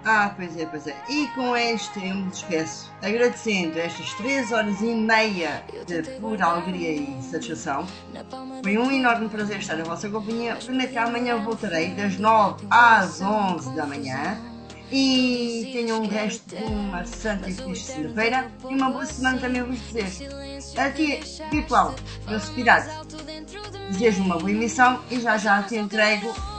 Pois é, pois é. E com este eu me despeço, agradecendo estas 3 horas e meia de pura alegria e satisfação. Foi um enorme prazer estar na vossa companhia. Prometo que amanhã voltarei das 9 às 11 da manhã. E tenham um resto de uma santa e feliz segunda-feira e uma boa semana também vos desejo. A tia virtual, Velocidade, desejo uma boa emissão e já te entrego